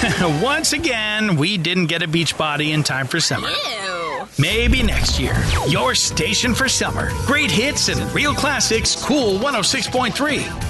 Once again, we didn't get a beach body in time for summer. Ew. Maybe next year. Your station for summer. Great hits and real classics, Cool 106.3.